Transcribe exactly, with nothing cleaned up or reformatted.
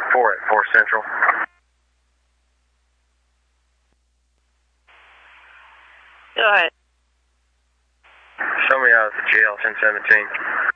four at four Central. Go ahead. Show me out of the jail, ten seventeen.